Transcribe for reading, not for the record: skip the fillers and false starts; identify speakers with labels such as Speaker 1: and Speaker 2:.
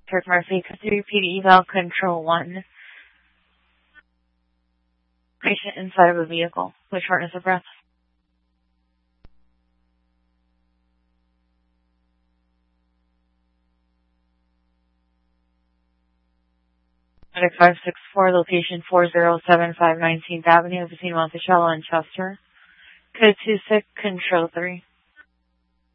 Speaker 1: Third Murphy, could you repeat eval control 1? Patient inside of a vehicle with shortness of breath. Medic 564, location 407 519th Avenue between Monticello and Chester. Code 26, control 3.